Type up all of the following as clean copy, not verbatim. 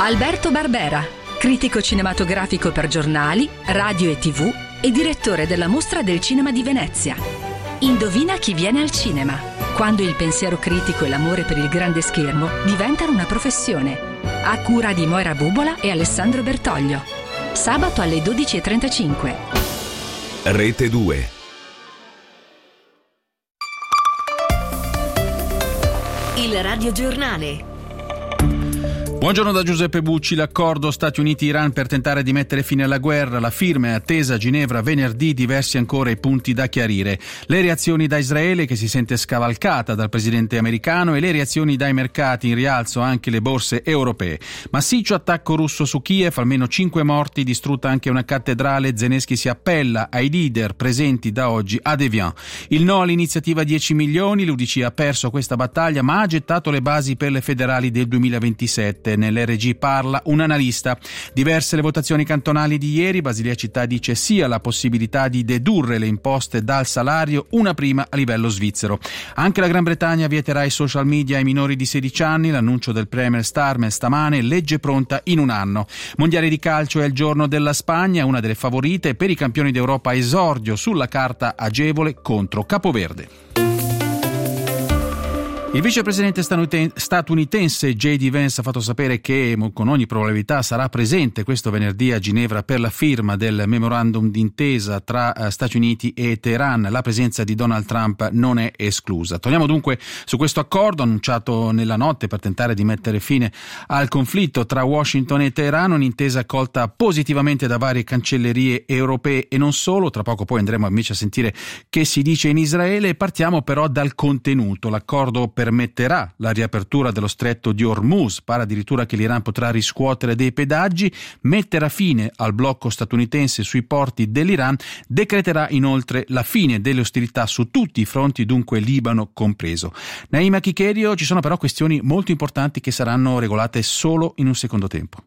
Alberto Barbera, critico cinematografico per giornali, radio e TV e direttore della Mostra del Cinema di Venezia. Indovina chi viene al cinema, quando il pensiero critico e l'amore per il grande schermo diventano una professione. A cura di Moira Bubola e Alessandro Bertoglio. Sabato alle 12:35. Rete 2. Il radiogiornale. Buongiorno da Giuseppe Bucci. L'accordo Stati Uniti-Iran per tentare di mettere fine alla guerra. La firma è attesa a Ginevra venerdì, diversi ancora i punti da chiarire. Le reazioni da Israele, che si sente scavalcata dal presidente americano, e le reazioni dai mercati, in rialzo anche le borse europee. Massiccio attacco russo su Kiev, almeno 5 morti, distrutta anche una cattedrale. Zelensky si appella ai leader presenti da oggi ad Evian. Il no all'iniziativa 10 milioni, l'UDC ha perso questa battaglia ma ha gettato le basi per le federali del 2027. Nell'RG parla un analista. Diverse le votazioni cantonali di ieri. Basilea Città dice sì alla possibilità di dedurre le imposte dal salario, una prima a livello svizzero. Anche la Gran Bretagna vieterà i social media ai minori di 16 anni. L'annuncio del Premier Starmer stamane, legge pronta in un anno. Mondiale di calcio è il giorno della Spagna, una delle favorite. Per i campioni d'Europa esordio sulla carta agevole contro Capoverde. Il vicepresidente statunitense J.D. Vance ha fatto sapere che con ogni probabilità sarà presente questo venerdì a Ginevra per la firma del memorandum d'intesa tra Stati Uniti e Teheran. La presenza di Donald Trump non è esclusa. Torniamo dunque su questo accordo annunciato nella notte per tentare di mettere fine al conflitto tra Washington e Teheran, un'intesa accolta positivamente da varie cancellerie europee e non solo. Tra poco poi andremo invece a sentire che si dice in Israele. Partiamo però dal contenuto. L'accordo permetterà la riapertura dello stretto di Hormuz, pare addirittura che l'Iran potrà riscuotere dei pedaggi, metterà fine al blocco statunitense sui porti dell'Iran, decreterà inoltre la fine delle ostilità su tutti i fronti, dunque Libano compreso. Naima Chicherio, ci sono però questioni molto importanti che saranno regolate solo in un secondo tempo.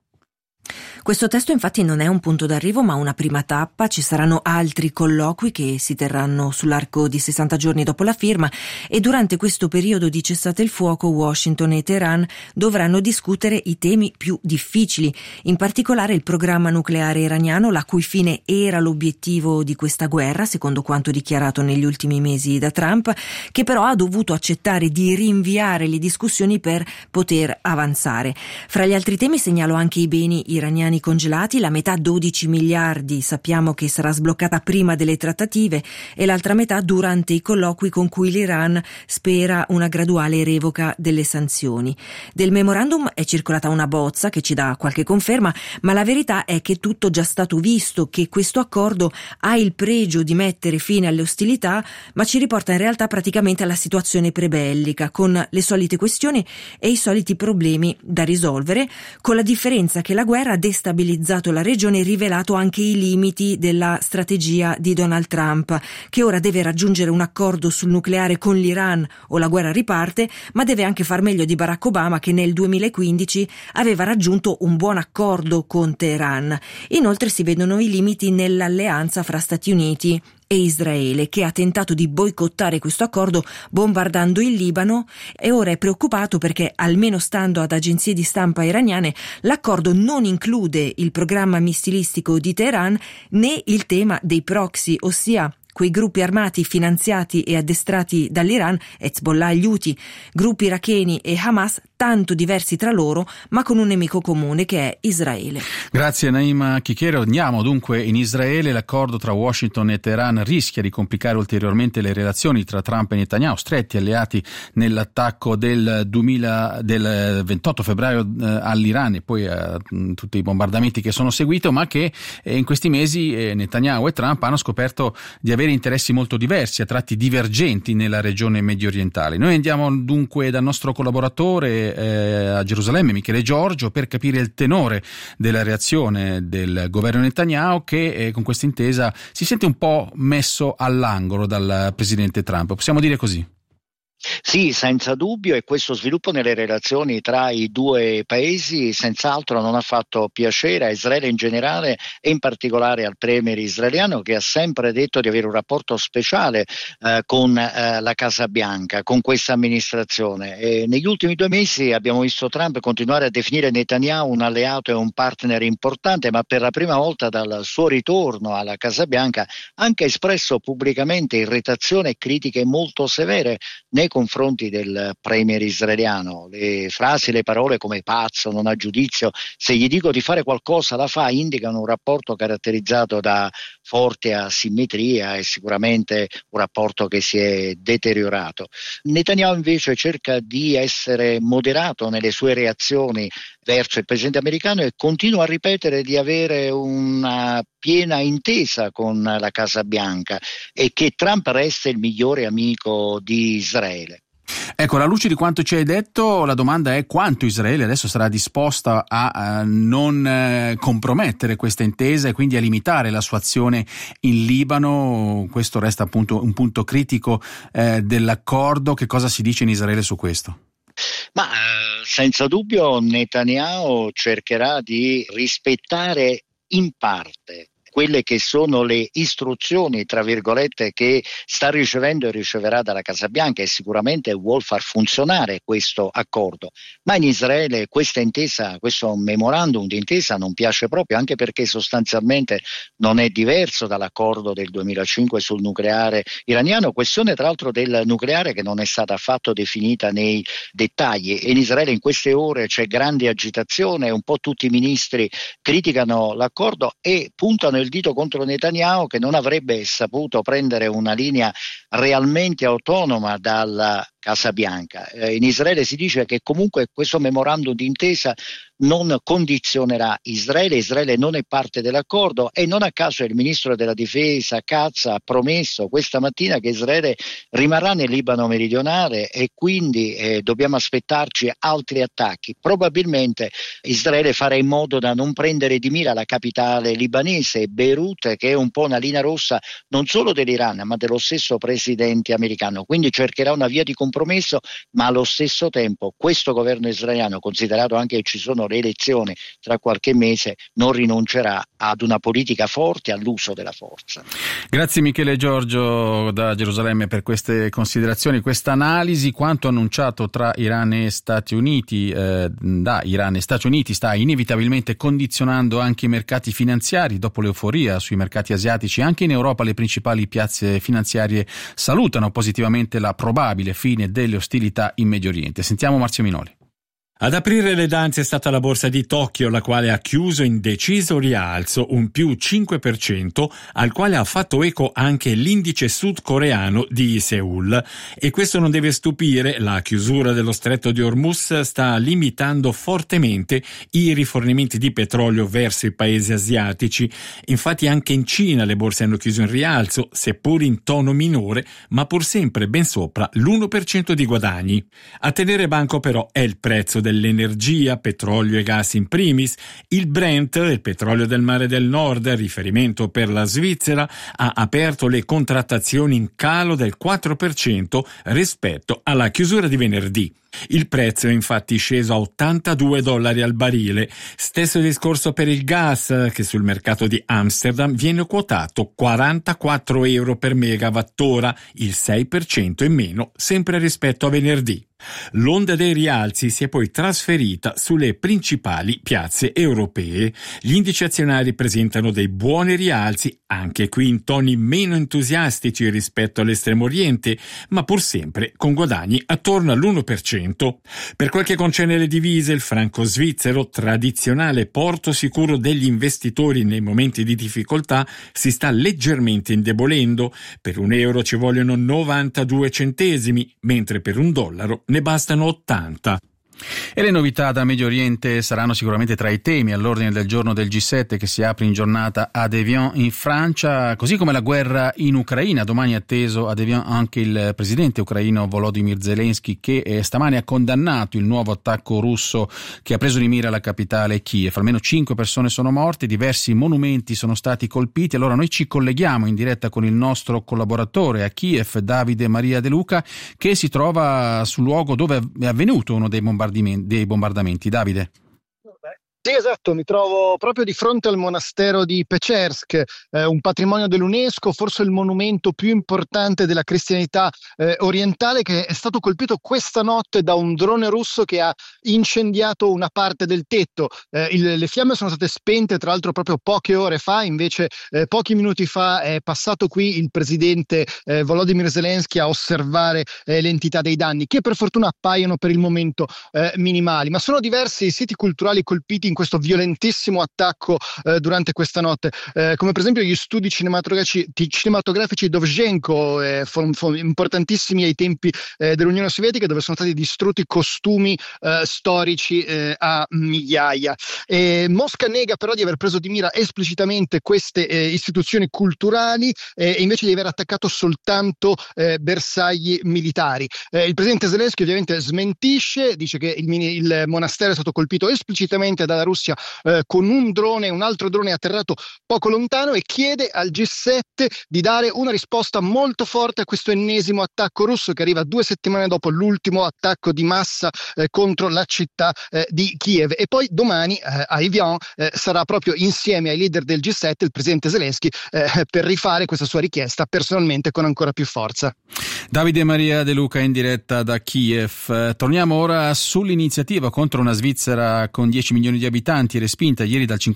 Questo testo infatti non è un punto d'arrivo ma una prima tappa. Ci saranno altri colloqui che si terranno sull'arco di 60 giorni dopo la firma e durante questo periodo di cessate il fuoco Washington e Teheran dovranno discutere i temi più difficili, in particolare il programma nucleare iraniano, la cui fine era l'obiettivo di questa guerra, secondo quanto dichiarato negli ultimi mesi da Trump, che però ha dovuto accettare di rinviare le discussioni per poter avanzare. Fra gli altri temi segnalo anche i beni iraniani congelati, la metà 12 miliardi sappiamo che sarà sbloccata prima delle trattative e l'altra metà durante i colloqui con cui l'Iran spera una graduale revoca delle sanzioni. Del memorandum è circolata una bozza che ci dà qualche conferma, ma la verità è che tutto già stato visto, che questo accordo ha il pregio di mettere fine alle ostilità, ma ci riporta in realtà praticamente alla situazione prebellica, con le solite questioni e i soliti problemi da risolvere, con la differenza che la guerra ha destabilizzato la regione e rivelato anche i limiti della strategia di Donald Trump, che ora deve raggiungere un accordo sul nucleare con l'Iran o la guerra riparte, ma deve anche far meglio di Barack Obama, che nel 2015 aveva raggiunto un buon accordo con Teheran. Inoltre si vedono i limiti nell'alleanza fra Stati Uniti e Israele, che ha tentato di boicottare questo accordo bombardando il Libano e ora è preoccupato perché, almeno stando ad agenzie di stampa iraniane, l'accordo non include il programma missilistico di Teheran né il tema dei proxy, ossia quei gruppi armati finanziati e addestrati dall'Iran, Hezbollah e gli Houthi, gruppi iracheni e Hamas, tanto diversi tra loro, ma con un nemico comune che è Israele. Grazie Naima Chichero. Andiamo dunque in Israele. L'accordo tra Washington e Teheran rischia di complicare ulteriormente le relazioni tra Trump e Netanyahu, stretti alleati nell'attacco del 28 febbraio all'Iran e poi a tutti i bombardamenti che sono seguiti, ma che in questi mesi Netanyahu e Trump hanno scoperto di avere interessi molto diversi, a tratti divergenti nella regione mediorientale. Noi andiamo dunque dal nostro collaboratore a Gerusalemme, Michele Giorgio, per capire il tenore della reazione del governo Netanyahu, che con questa intesa si sente un po' messo all'angolo dal presidente Trump. Possiamo dire così? Sì, senza dubbio, e questo sviluppo nelle relazioni tra i due paesi senz'altro non ha fatto piacere a Israele in generale e in particolare al premier israeliano, che ha sempre detto di avere un rapporto speciale con la Casa Bianca, con questa amministrazione. E negli ultimi 2 mesi abbiamo visto Trump continuare a definire Netanyahu un alleato e un partner importante, ma per la prima volta dal suo ritorno alla Casa Bianca ha anche espresso pubblicamente irritazione e critiche molto severe nei confronti del premier israeliano. Le frasi, le parole come pazzo, non ha giudizio, se gli dico di fare qualcosa la fa, indicano un rapporto caratterizzato da forte asimmetria e sicuramente un rapporto che si è deteriorato. Netanyahu invece cerca di essere moderato nelle sue reazioni verso il presidente americano e continua a ripetere di avere una piena intesa con la Casa Bianca e che Trump resta il migliore amico di Israele. Ecco, alla luce di quanto ci hai detto, la domanda è quanto Israele adesso sarà disposta a non compromettere questa intesa e quindi a limitare la sua azione in Libano. Questo resta appunto un punto critico dell'accordo. Che cosa si dice in Israele su questo? Ma senza dubbio Netanyahu cercherà di rispettare in parte quelle che sono le istruzioni, tra virgolette, che sta ricevendo e riceverà dalla Casa Bianca, e sicuramente vuol far funzionare questo accordo. Ma in Israele questa intesa, questo memorandum di intesa non piace proprio, anche perché sostanzialmente non è diverso dall'accordo del 2005 sul nucleare iraniano, questione tra l'altro del nucleare che non è stata affatto definita nei dettagli, e in Israele in queste ore c'è grande agitazione, un po' tutti i ministri criticano l'accordo e puntano il dito contro Netanyahu, che non avrebbe saputo prendere una linea realmente autonoma dalla Casa Bianca. In Israele si dice che comunque questo memorandum d'intesa non condizionerà Israele. Israele non è parte dell'accordo e non a caso il ministro della difesa Katz ha promesso questa mattina che Israele rimarrà nel Libano meridionale e quindi dobbiamo aspettarci altri attacchi. Probabilmente Israele farà in modo da non prendere di mira la capitale libanese, Beirut, che è un po' una linea rossa non solo dell'Iran ma dello stesso presidente americano. Quindi cercherà una via di compromesso, ma allo stesso tempo questo governo israeliano, considerato anche che ci sono le elezioni tra qualche mese, non rinuncerà ad una politica forte, all'uso della forza. Grazie Michele Giorgio da Gerusalemme per queste considerazioni, questa analisi. Quanto annunciato tra Iran e Stati Uniti da Iran e Stati Uniti sta inevitabilmente condizionando anche i mercati finanziari. Dopo l'euforia sui mercati asiatici, anche in Europa le principali piazze finanziarie salutano positivamente la probabile fine delle ostilità in Medio Oriente. Sentiamo Marzio Minoli. Ad aprire le danze è stata la borsa di Tokyo, la quale ha chiuso in deciso rialzo, un più 5%, al quale ha fatto eco anche l'indice sudcoreano di Seoul. E questo non deve stupire, la chiusura dello stretto di Hormuz sta limitando fortemente i rifornimenti di petrolio verso i paesi asiatici. Infatti anche in Cina le borse hanno chiuso in rialzo, seppur in tono minore, ma pur sempre ben sopra l'1% di guadagni. A tenere banco però è il prezzo dell'energia, petrolio e gas in primis. Il Brent, il petrolio del Mare del Nord, riferimento per la Svizzera, ha aperto le contrattazioni in calo del 4% rispetto alla chiusura di venerdì. Il prezzo è infatti sceso a $82 al barile. Stesso discorso per il gas, che sul mercato di Amsterdam viene quotato €44 per megawattora, il 6% in meno sempre rispetto a venerdì. L'onda dei rialzi si è poi trasferita sulle principali piazze europee. Gli indici azionari presentano dei buoni rialzi, anche qui in toni meno entusiastici rispetto all'Estremo Oriente, ma pur sempre con guadagni attorno all'1%. Per quel che concerne le divise, il franco svizzero, tradizionale porto sicuro degli investitori nei momenti di difficoltà, si sta leggermente indebolendo. Per €1 ci vogliono 92 centesimi, mentre per $1 ne bastano 80. E le novità dal Medio Oriente saranno sicuramente tra i temi all'ordine del giorno del G7 che si apre in giornata ad Evian in Francia, così come la guerra in Ucraina. Domani è atteso ad Evian anche il presidente ucraino Volodymyr Zelensky, che stamani ha condannato il nuovo attacco russo che ha preso di mira la capitale Kiev. Almeno 5 persone sono morte, diversi monumenti sono stati colpiti. Allora noi ci colleghiamo in diretta con il nostro collaboratore a Kiev, Davide Maria De Luca, che si trova sul luogo dove è avvenuto uno dei bombardamenti. Davide. Sì, esatto, mi trovo proprio di fronte al monastero di Pechersk, un patrimonio dell'UNESCO, forse il monumento più importante della cristianità orientale, che è stato colpito questa notte da un drone russo che ha incendiato una parte del tetto. Le fiamme sono state spente tra l'altro proprio poche ore fa, invece pochi minuti fa è passato qui il presidente Volodymyr Zelensky a osservare l'entità dei danni, che per fortuna appaiono per il momento minimali, ma sono diversi i siti culturali colpiti in questo violentissimo attacco durante questa notte, come per esempio gli studi cinematografici Dovzhenko, importantissimi ai tempi dell'Unione Sovietica, dove sono stati distrutti costumi storici a migliaia. Mosca nega però di aver preso di mira esplicitamente queste istituzioni culturali e invece di aver attaccato soltanto bersagli militari. Il presidente Zelensky ovviamente smentisce, dice che il monastero è stato colpito esplicitamente dalla Russia con un altro drone atterrato poco lontano, e chiede al G7 di dare una risposta molto forte a questo ennesimo attacco russo che arriva 2 settimane dopo l'ultimo attacco di massa contro la città di Kiev. E poi domani a Evian sarà proprio insieme ai leader del G7 il presidente Zelensky per rifare questa sua richiesta personalmente con ancora più forza. Davide Maria De Luca in diretta da Kiev. Torniamo ora sull'iniziativa contro una Svizzera con 10 milioni di abitanti, respinta ieri dal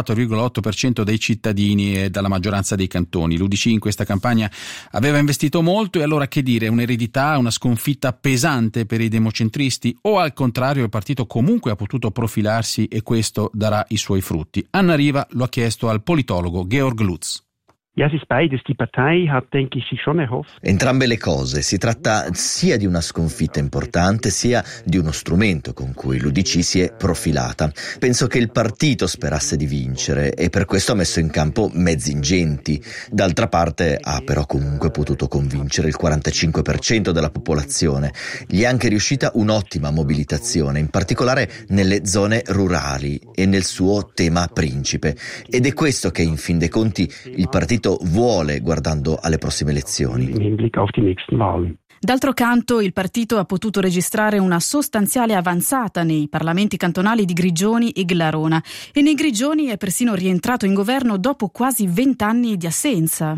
54,8% dei cittadini e dalla maggioranza dei cantoni. L'UDC in questa campagna aveva investito molto, e allora che dire? Un'eredità, una sconfitta pesante per i democentristi, o al contrario il partito comunque ha potuto profilarsi e questo darà i suoi frutti? Anna Riva lo ha chiesto al politologo Georg Lutz. Ja, es ist beides. Die Partei hat, denke ich, sich schon erhofft. Entrambe le cose. Si tratta sia di una sconfitta importante, sia di uno strumento con cui l'UDC si è profilata. Penso che il partito sperasse di vincere e per questo ha messo in campo mezzi ingenti. D'altra parte ha però comunque potuto convincere il 45% della popolazione. Gli è anche riuscita un'ottima mobilitazione, in particolare nelle zone rurali e nel suo tema principe. Ed è questo che in fin dei conti il partito vuole guardando alle prossime elezioni. D'altro canto, il partito ha potuto registrare una sostanziale avanzata nei parlamenti cantonali di Grigioni e Glarona, e nei Grigioni è persino rientrato in governo dopo quasi 20 anni di assenza.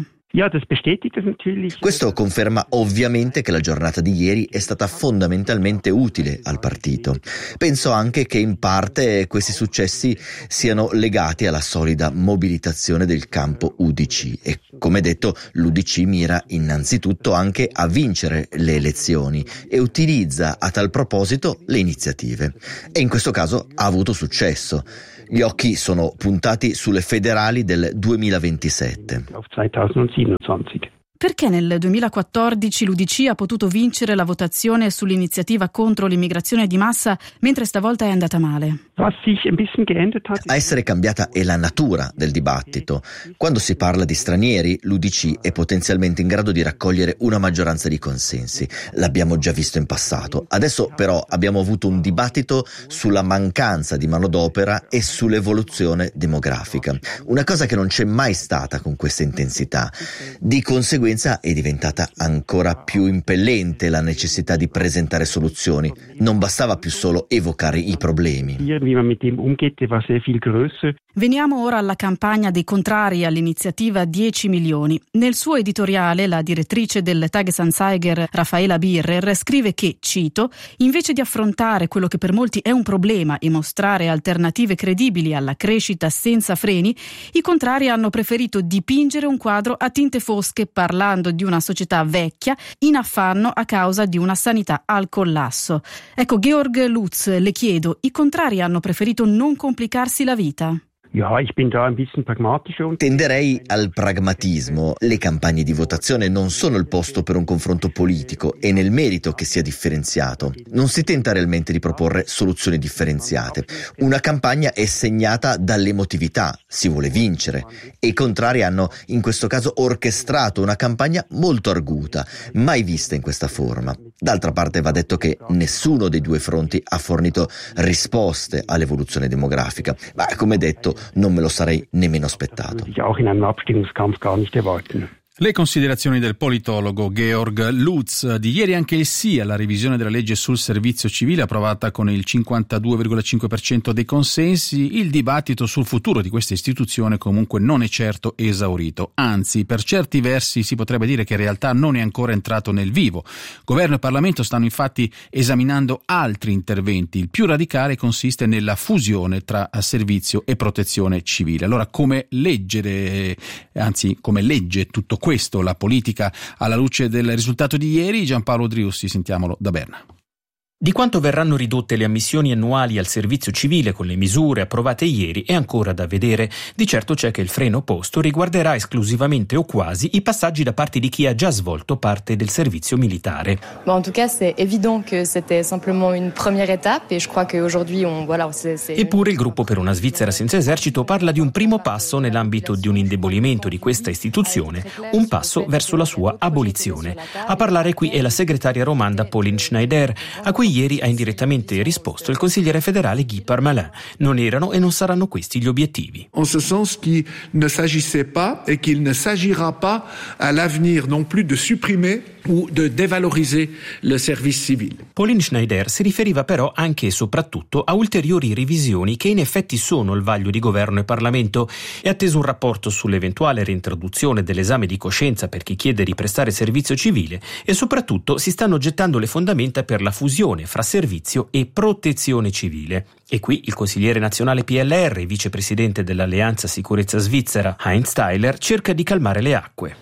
Questo conferma ovviamente che la giornata di ieri è stata fondamentalmente utile al partito. Penso anche che in parte questi successi siano legati alla solida mobilitazione del campo UDC e, come detto, l'UDC mira innanzitutto anche a vincere le elezioni e utilizza a tal proposito le iniziative. E in questo caso ha avuto successo. Gli occhi sono puntati sulle federali del 2027. Perché nel 2014 l'UDC ha potuto vincere la votazione sull'iniziativa contro l'immigrazione di massa, mentre stavolta è andata male? A essere cambiata è la natura del dibattito. Quando si parla di stranieri, l'UDC è potenzialmente in grado di raccogliere una maggioranza di consensi. L'abbiamo già visto in passato. Adesso però abbiamo avuto un dibattito sulla mancanza di manodopera e sull'evoluzione demografica. Una cosa che non c'è mai stata con questa intensità. Di conseguenza è diventata ancora più impellente la necessità di presentare soluzioni. Non bastava più solo evocare i problemi. Veniamo ora alla campagna dei contrari all'iniziativa 10 milioni. Nel suo editoriale, la direttrice del Tagesanzeiger, Raffaela Birrer, scrive che, cito, invece di affrontare quello che per molti è un problema e mostrare alternative credibili alla crescita senza freni, i contrari hanno preferito dipingere un quadro a tinte fosche, parlando di una società vecchia in affanno a causa di una sanità al collasso. Ecco, Georg Lutz, le chiedo, i contrari hanno preferito non complicarsi la vita? Ja, ich bin da ein bisschen pragmatischer. Tenderei al pragmatismo. Le campagne di votazione non sono il posto per un confronto politico, è nel merito che sia differenziato. Non si tenta realmente di proporre soluzioni differenziate. Una campagna è segnata dall'emotività, si vuole vincere, e i contrari hanno in questo caso orchestrato una campagna molto arguta, mai vista in questa forma. D'altra parte va detto che nessuno dei due fronti ha fornito risposte all'evoluzione demografica, ma come detto non me lo sarei nemmeno aspettato. Le considerazioni del politologo Georg Lutz. Di ieri anche il sì alla revisione della legge sul servizio civile, approvata con il 52,5% dei consensi. Il dibattito sul futuro di questa istituzione comunque non è certo esaurito, anzi per certi versi si potrebbe dire che in realtà non è ancora entrato nel vivo. Governo e Parlamento stanno infatti esaminando altri interventi. Il più radicale consiste nella fusione tra servizio e protezione civile. Allora come legge tutto questo, la politica alla luce del risultato di ieri? Giampaolo Driussi, sentiamolo da Berna. Di quanto verranno ridotte le ammissioni annuali al servizio civile con le misure approvate ieri è ancora da vedere. Di certo c'è che il freno posto riguarderà esclusivamente o quasi i passaggi da parte di chi ha già svolto parte del servizio militare. En tout cas, c'est évident que c'était simplement une première étape et je crois qu'aujourd'hui Eppure il gruppo per una Svizzera senza esercito parla di un primo passo nell'ambito di un indebolimento di questa istituzione, un passo verso la sua abolizione. A parlare qui è la segretaria romanda Pauline Schneider, a cui ieri ha indirettamente risposto il consigliere federale Guy Parmelin. Non erano e non saranno questi gli obiettivi. En ce sens qu'il ne s'agissait pas et qu'il ne s'agira pas à l'avenir non plus de supprimer ou de dévaloriser le service civil. Pauline Schneider si riferiva però anche e soprattutto a ulteriori revisioni che in effetti sono il vaglio di governo e Parlamento. È atteso un rapporto sull'eventuale reintroduzione dell'esame di coscienza per chi chiede di prestare servizio civile e soprattutto si stanno gettando le fondamenta per la fusione fra servizio e protezione civile. E qui il consigliere nazionale PLR e vicepresidente dell'Alleanza Sicurezza Svizzera, Heinz Steiler, cerca di calmare le acque.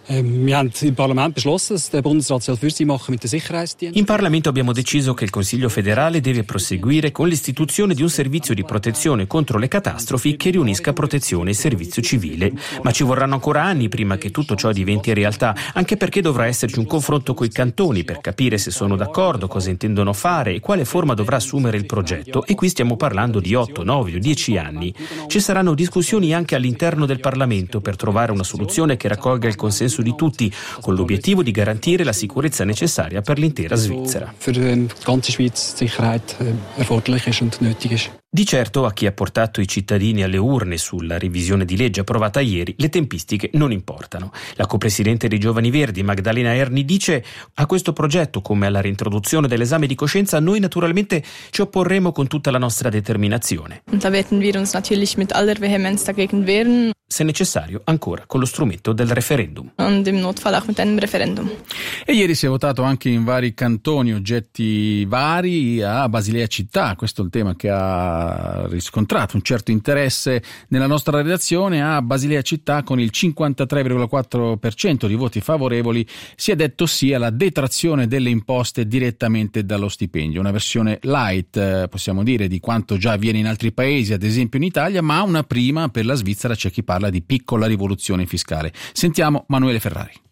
In Parlamento abbiamo deciso che il Consiglio federale deve proseguire con l'istituzione di un servizio di protezione contro le catastrofi che riunisca protezione e servizio civile. Ma ci vorranno ancora anni prima che tutto ciò diventi realtà, anche perché dovrà esserci un confronto coi cantoni per capire se sono d'accordo, cosa intendono fare e quale forma dovrà assumere il progetto. E qui stiamo parlando di 8, 9 o 10 anni. Ci saranno discussioni anche all'interno del Parlamento per trovare una soluzione che raccolga il consenso di tutti, con l'obiettivo di garantire la sicurezza necessaria per l'intera Svizzera. Di certo a chi ha portato i cittadini alle urne sulla revisione di legge approvata ieri, le tempistiche non importano. La copresidente dei Giovani Verdi, Magdalena Erni, dice: a questo progetto, come alla reintroduzione dell'esame di coscienza, noi naturalmente ci opporremo con tutta la nostra determinazione. Und da werden wir uns natürlich mit aller Vehemenz dagegen wehren. Se necessario, ancora con lo strumento del referendum. Und im Notfall auch mit einem Referendum. E ieri si è votato anche in vari cantoni, oggetti vari. A Basilea città, questo è il tema che ha riscontrato un certo interesse nella nostra redazione. A Basilea città, con il 53,4% di voti favorevoli, si è detto sì alla detrazione delle imposte direttamente dallo stipendio, una versione light, possiamo dire, di quanto già avviene in altri paesi, ad esempio in Italia, ma una prima per la Svizzera. C'è chi parla di piccola rivoluzione fiscale. Sentiamo Manuele Ferrari.